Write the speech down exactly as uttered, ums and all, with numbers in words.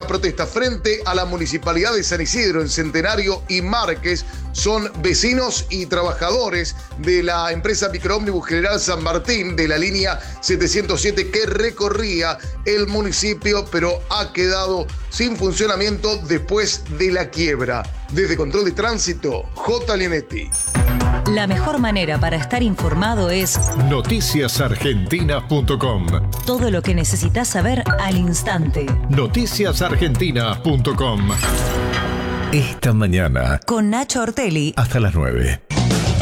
protesta frente a la Municipalidad de San Isidro, en Centenario y Márquez. Son vecinos y trabajadores de la empresa Microómnibus General San Martín de la línea setecientos siete que recorría el municipio, pero ha quedado sin funcionamiento después de la quiebra. Desde Control de Tránsito, J. Lienetti. La mejor manera para estar informado es noticias argentinas punto com. Todo lo que necesitas saber al instante. noticias argentinas punto com. Esta mañana Con Nacho Ortelli. hasta las nueve.